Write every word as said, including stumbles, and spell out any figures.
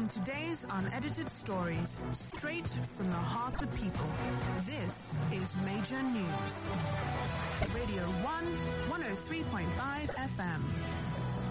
and today's unedited stories straight from the heart of people. This is Major News. Radio one, one oh three point five F M.